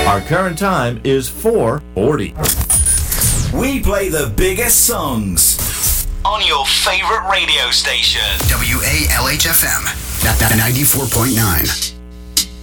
Our current time is 4:40. We play the biggest songs on your favorite radio station. WALHFM, 94.9.